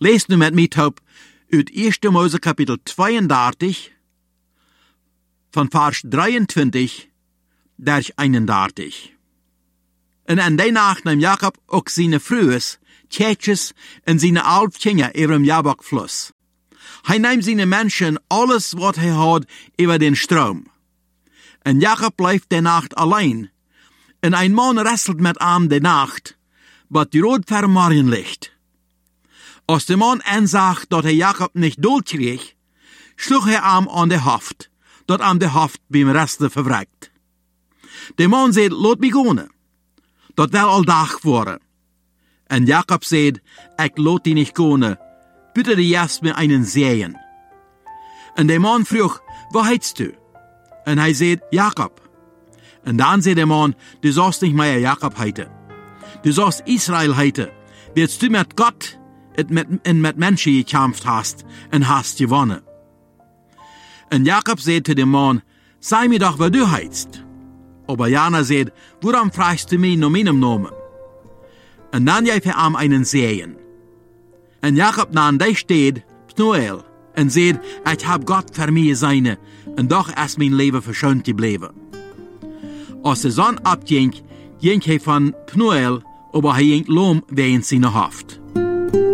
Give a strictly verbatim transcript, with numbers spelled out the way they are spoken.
Lees nu met mij op uit eerste Mose kapitel tweeëndertig, van vers drieëntwintig tot eenendertig. En aan die nacht nam Jacob ook zijn vrouwen, tietjes en zijn elf kinderen over dem Jabokfluss. Hij nam zijn mensen alles wat hij had over den stroom. En Jacob blijft de nacht alleen. En een man wrestelt met hem de nacht, wat die rood ver morgen ligt. Als de man aanzag dat hij Jacob niet dood kreeg, sloeg hij hem aan de hoofd, dat hem de hoofd bij hem resten verwrekt. De man zei, laat mij gaan, dat wel al dag worden. En Jacob zei, ik laat die niet gaan, bitte die eerst met einen zeeën. En de man vroeg, wat heetst du? En hij zei, Jacob. En dan zei de man, du sollst nicht mehr Jacob heiten. Du sollst Israel heiten, wirst du met Gott met, en met mensen gekämpft hast en hast gewonnen. En Jacob zei zu dem man, sei mir doch, wat du heitst. Aber Jana zei, waarom fragst du mich nach meinem Namen? En dan gaf hij hem einen Segen. En Jacob nahm die steed, Pnuel, en zei, ich hab Gott für mich seine, en doch ist mein Leben verschont gebleven. Als de zon opging, ging hij van Pnuel, aber hij ging loom wegen zijn hoofd.